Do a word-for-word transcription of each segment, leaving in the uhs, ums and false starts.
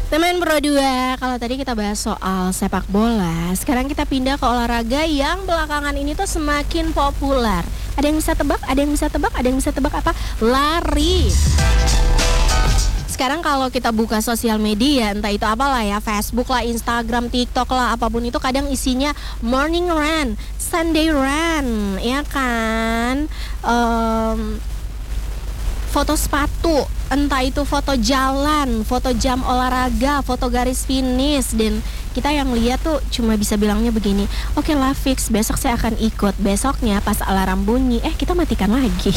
Teman Pro dua, kalau tadi kita bahas soal sepak bola, sekarang kita pindah ke olahraga yang belakangan ini tuh semakin populer. Ada yang bisa tebak? Ada yang bisa tebak? Ada yang bisa tebak apa? Lari. Sekarang kalau kita buka sosial media, entah itu apalah ya, Facebook lah, Instagram, TikTok lah, apapun itu kadang isinya morning run, Sunday run, ya kan? Um, foto sepatu, entah itu foto jalan, foto jam olahraga, foto garis finish. Dan kita yang lihat tuh cuma bisa bilangnya begini, oke lah fix, besok saya akan ikut. Besoknya pas alarm bunyi, eh kita matikan lagi.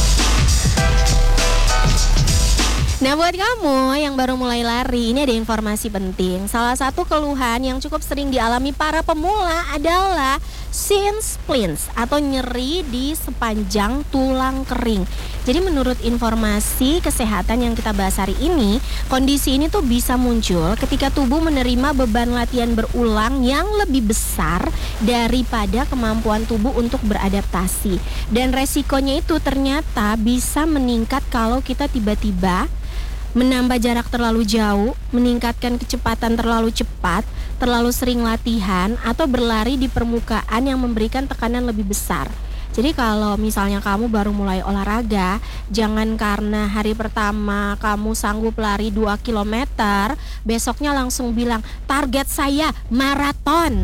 Nah, buat kamu yang baru mulai lari, ini ada informasi penting. Salah satu keluhan yang cukup sering dialami para pemula adalah shin splints atau nyeri di sepanjang tulang kering. Jadi menurut informasi kesehatan yang kita bahas hari ini, kondisi ini tuh bisa muncul ketika tubuh menerima beban latihan berulang yang lebih besar daripada kemampuan tubuh untuk beradaptasi. Dan resikonya itu ternyata bisa meningkat kalau kita tiba-tiba menambah jarak terlalu jauh, meningkatkan kecepatan terlalu cepat, terlalu sering latihan, atau berlari di permukaan yang memberikan tekanan lebih besar. Jadi kalau misalnya kamu baru mulai olahraga, jangan karena hari pertama kamu sanggup lari dua kilometer, besoknya langsung bilang, target saya maraton.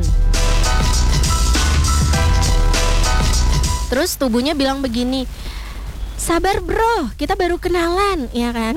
Terus tubuhnya bilang begini, sabar bro, kita baru kenalan, ya kan?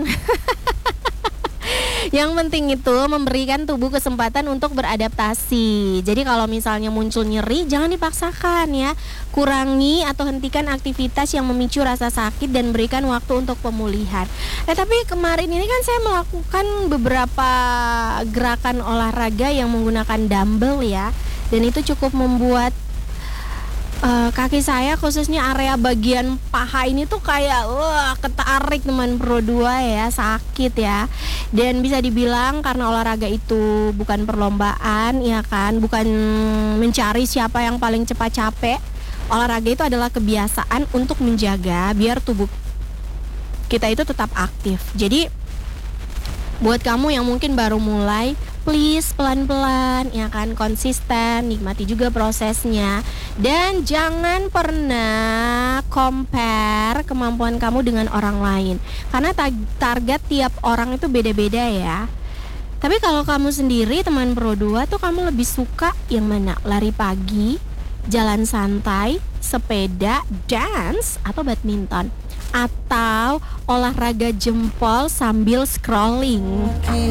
Yang penting itu memberikan tubuh kesempatan untuk beradaptasi. Jadi kalau misalnya muncul nyeri, jangan dipaksakan ya. Kurangi atau hentikan aktivitas yang memicu rasa sakit dan berikan waktu untuk pemulihan. Eh tapi kemarin ini kan saya melakukan beberapa gerakan olahraga yang menggunakan dumbbell ya. Dan itu cukup membuat Uh, kaki saya khususnya area bagian paha ini tuh kayak wah ketarik teman Pro dua ya, sakit ya. Dan bisa dibilang karena olahraga itu bukan perlombaan ya kan, bukan mencari siapa yang paling cepat capek. Olahraga itu adalah kebiasaan untuk menjaga biar tubuh kita itu tetap aktif. Jadi buat kamu yang mungkin baru mulai, please pelan-pelan ya kan, konsisten, nikmati juga prosesnya. Dan jangan pernah compare kemampuan kamu dengan orang lain, karena ta- target tiap orang itu beda-beda ya. Tapi kalau kamu sendiri teman Pro dua tuh kamu lebih suka yang mana? Lari pagi, jalan santai, sepeda, dance, atau badminton? Atau olahraga jempol sambil scrolling?